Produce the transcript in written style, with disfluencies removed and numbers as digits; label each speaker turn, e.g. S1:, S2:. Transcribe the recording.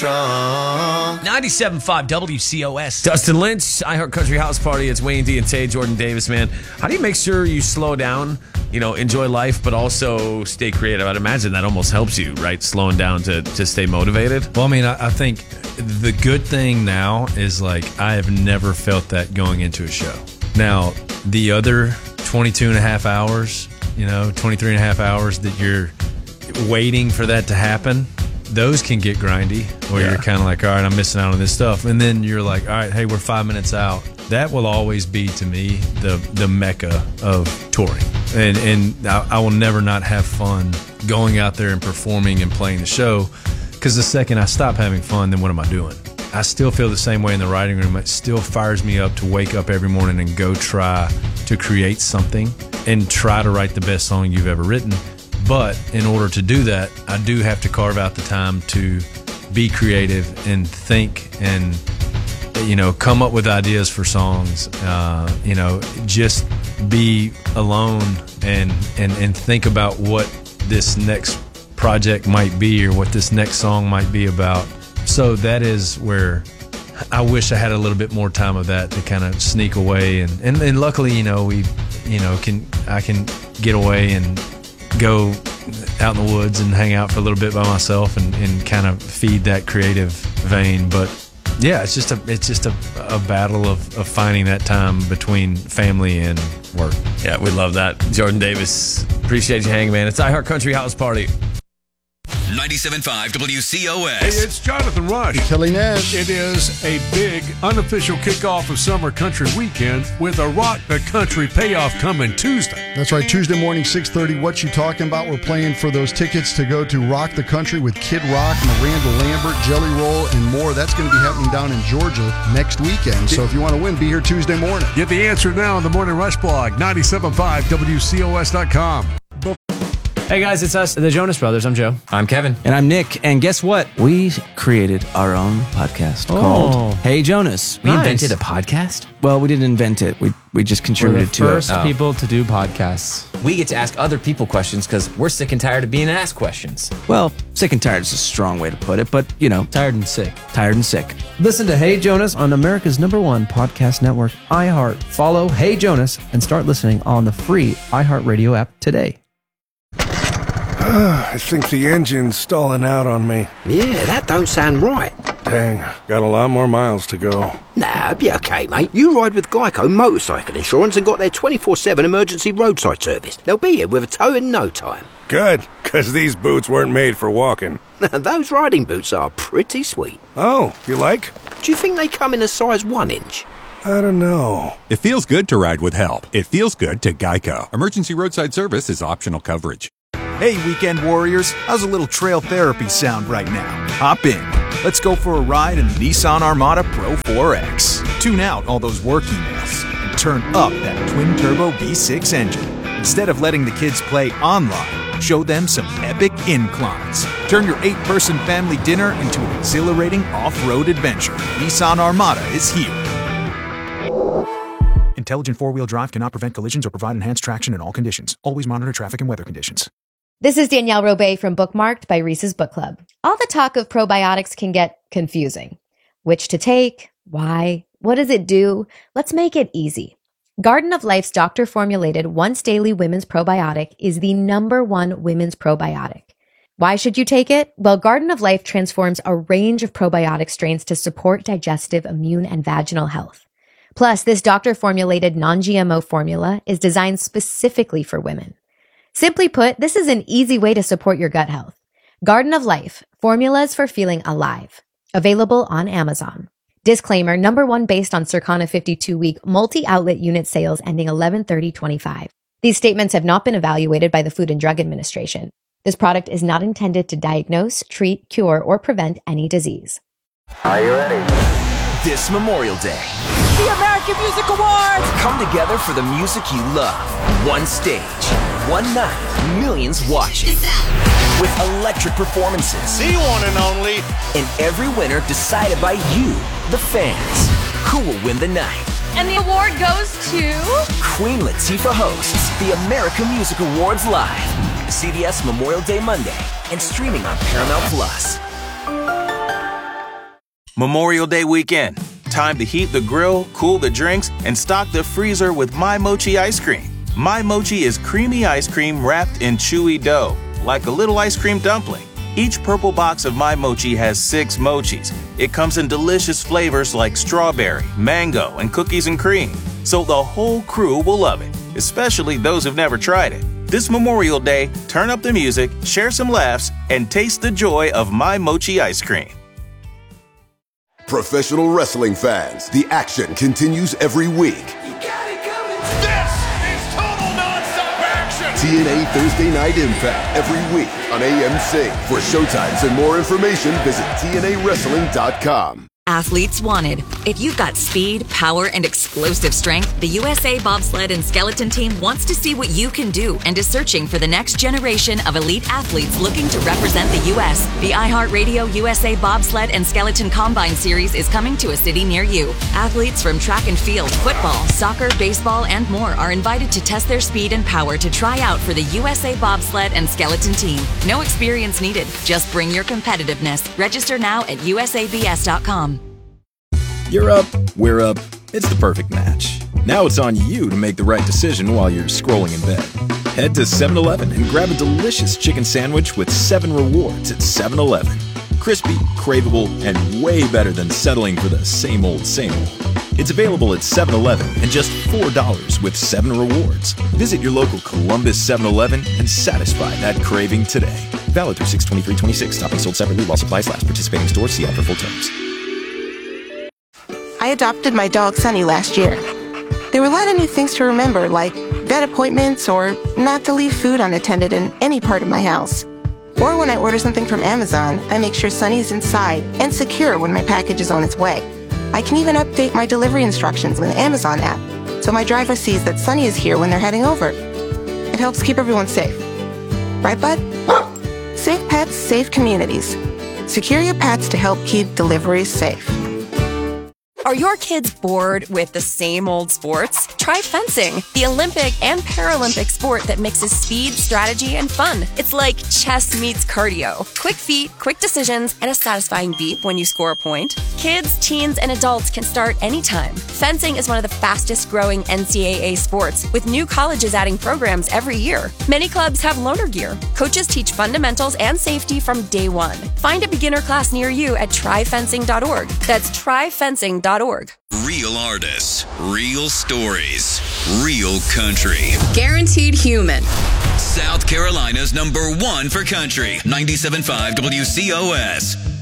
S1: 97.5 WCOS. Dustin Lynch, iHeart Country House Party. It's Wayne D and Tay, Jordan Davis, man. How do you make sure you slow down, enjoy life, but also stay creative? I'd imagine that almost helps you, right? Slowing down to stay motivated.
S2: Well, I mean, I think the good thing now is I have never felt that going into a show. Now, the other 22 and a half hours, 23 and a half hours that you're waiting for that to happen, those can get grindy where you're kind of all right, I'm missing out on this stuff. And then you're all right, hey, we're 5 minutes out. That will always be, to me, the mecca of touring. And I will never not have fun going out there and performing and playing the show, because the second I stop having fun, then what am I doing? I still feel the same way in the writing room. It still fires me up to wake up every morning and go try to create something and try to write the best song you've ever written. But in order to do that, I do have to carve out the time to be creative and think and, come up with ideas for songs, just be alone and think about what this next project might be or what this next song might be about. So that is where I wish I had a little bit more time of that to kind of sneak away. And luckily, I can get away and go out in the woods and hang out for a little bit by myself and kind of feed that creative vein. But yeah, it's just a battle of finding that time between family and work.
S1: Yeah, we love that. Jordan Davis, appreciate you hanging, man. It's iHeart Country House Party.
S3: 97.5 WCOS.
S4: Hey, it's Jonathan Rush.
S5: Kelly Nash.
S4: It is a big unofficial kickoff of Summer Country Weekend with a Rock the Country payoff coming Tuesday.
S5: That's right, Tuesday morning, 6:30. What you talking about? We're playing for those tickets to go to Rock the Country with Kid Rock, Miranda Lambert, Jelly Roll, and more. That's going to be happening down in Georgia next weekend. So if you want to win, be here Tuesday morning.
S4: Get the answer now on the Morning Rush blog, 975WCOS.com.
S6: Hey guys, it's us, the Jonas Brothers. I'm Joe.
S7: I'm Kevin.
S6: And I'm Nick. And guess what? We created our own podcast called Hey Jonas.
S7: We invented a podcast?
S6: Well, we didn't invent it. We just contributed to it.
S7: We're the first people to do podcasts. We get to ask other people questions because we're sick and tired of being asked questions.
S6: Well, sick and tired is a strong way to put it, but,
S7: Tired and sick.
S6: Tired and sick. Listen to Hey Jonas on America's #1 podcast network, iHeart. Follow Hey Jonas and start listening on the free iHeartRadio app today.
S8: I think the engine's stalling out on me.
S9: Yeah, that don't sound right.
S8: Dang, got a lot more miles to go.
S9: Nah, be okay, mate. You ride with Geico Motorcycle Insurance and got their 24/7 emergency roadside service. They'll be here with a tow in no time.
S8: Good, because these boots weren't made for walking.
S9: Those riding boots are pretty sweet.
S8: Oh, you like?
S9: Do you think they come in a size 1 inch?
S8: I don't know.
S10: It feels good to ride with help. It feels good to Geico. Emergency roadside service is optional coverage.
S11: Hey, weekend warriors, how's a little trail therapy sound right now? Hop in. Let's go for a ride in the Nissan Armada Pro 4X. Tune out all those work emails and turn up that twin-turbo V6 engine. Instead of letting the kids play online, show them some epic inclines. Turn your 8-person family dinner into an exhilarating off-road adventure. Nissan Armada is here. Intelligent four-wheel drive cannot prevent collisions or provide enhanced traction in all conditions. Always monitor traffic and weather conditions.
S12: This is Danielle Robay from Bookmarked by Reese's Book Club. All the talk of probiotics can get confusing. Which to take? Why? What does it do? Let's make it easy. Garden of Life's doctor-formulated once-daily women's probiotic is the #1 women's probiotic. Why should you take it? Well, Garden of Life transforms a range of probiotic strains to support digestive, immune, and vaginal health. Plus, this doctor-formulated non-GMO formula is designed specifically for women. Simply put, this is an easy way to support your gut health. Garden of Life, formulas for feeling alive. Available on Amazon. Disclaimer, #1 based on Circana 52-week multi-outlet unit sales ending 11/30/25. These statements have not been evaluated by the Food and Drug Administration. This product is not intended to diagnose, treat, cure, or prevent any disease.
S13: Are you ready?
S3: This Memorial Day,
S14: the American Music Awards!
S3: Come together for the music you love. One stage, one night, millions watching. With electric performances.
S13: The one and only.
S3: And every winner decided by you, the fans. Who will win the night?
S14: And the award goes to...
S3: Queen Latifah hosts the American Music Awards live. CBS Memorial Day Monday and streaming on Paramount Plus.
S15: Memorial Day weekend. Time to heat the grill, cool the drinks, and stock the freezer with My Mochi ice cream. My Mochi is creamy ice cream wrapped in chewy dough, like a little ice cream dumpling. Each purple box of My Mochi has 6 mochis. It comes in delicious flavors like strawberry, mango, and cookies and cream. So the whole crew will love it, especially those who've never tried it. This Memorial Day, turn up the music, share some laughs, and taste the joy of My Mochi ice cream.
S16: Professional wrestling fans, the action continues every week.
S13: This is total nonstop action!
S16: TNA Thursday Night Impact every week on AMC. For showtimes and more information, visit TNAWrestling.com.
S17: Athletes wanted. If you've got speed, power, and explosive strength, the USA Bobsled and Skeleton Team wants to see what you can do and is searching for the next generation of elite athletes looking to represent the U.S. The iHeartRadio USA Bobsled and Skeleton Combine Series is coming to a city near you. Athletes from track and field, football, soccer, baseball, and more are invited to test their speed and power to try out for the USA Bobsled and Skeleton Team. No experience needed. Just bring your competitiveness. Register now at usabs.com.
S18: You're up, we're up, it's the perfect match. Now it's on you to make the right decision while you're scrolling in bed. Head to 7-Eleven and grab a delicious chicken sandwich with 7 rewards at 7-Eleven. Crispy, craveable, and way better than settling for the same old, same old. It's available at 7-Eleven and just $4 with 7 rewards. Visit your local Columbus 7-Eleven and satisfy that craving today. Valid through 6/23/26. Stopping sold separately while supplies last. Participating stores, see offer full terms.
S19: I adopted my dog Sunny last year. There were a lot of new things to remember, like vet appointments or not to leave food unattended in any part of my house. Or when I order something from Amazon, I make sure Sunny is inside and secure when my package is on its way. I can even update my delivery instructions with the Amazon app, so my driver sees that Sunny is here when they're heading over. It helps keep everyone safe. Right, bud? Safe pets, safe communities. Secure your pets to help keep deliveries safe.
S20: Are your kids bored with the same old sports? Try fencing, the Olympic and Paralympic sport that mixes speed, strategy, and fun. It's like chess meets cardio. Quick feet, quick decisions, and a satisfying beep when you score a point. Kids, teens, and adults can start anytime. Fencing is one of the fastest growing NCAA sports, with new colleges adding programs every year. Many clubs have loaner gear. Coaches teach fundamentals and safety from day one. Find a beginner class near you at tryfencing.org. That's tryfencing.org.
S21: Real artists, real stories, real country.
S22: Guaranteed human.
S21: South Carolina's #1 for country. 97.5 WCOS.